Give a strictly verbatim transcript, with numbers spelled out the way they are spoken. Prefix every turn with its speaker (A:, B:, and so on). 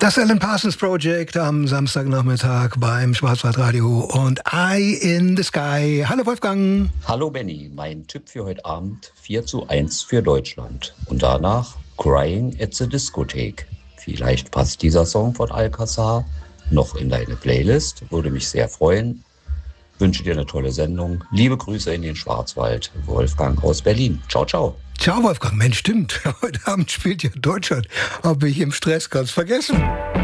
A: Das Alan Parsons Project am Samstagnachmittag beim Schwarzwaldradio und Eye in the Sky. Hallo Wolfgang.
B: Hallo Benny, mein Tipp für heute Abend vier zu eins für Deutschland. Und danach Crying at the Discotheque. Vielleicht passt dieser Song von Alcazar noch in deine Playlist, würde mich sehr freuen. Wünsche dir eine tolle Sendung. Liebe Grüße in den Schwarzwald. Wolfgang aus Berlin. Ciao, ciao.
A: Ciao Wolfgang. Mensch, stimmt. Heute Abend spielt ja Deutschland. Habe ich im Stress ganz vergessen.